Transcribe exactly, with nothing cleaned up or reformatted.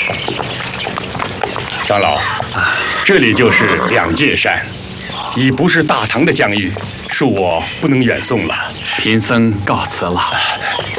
长老，这里就是两界山，已不是大唐的疆域，恕我不能远送了。 贫僧告辞了。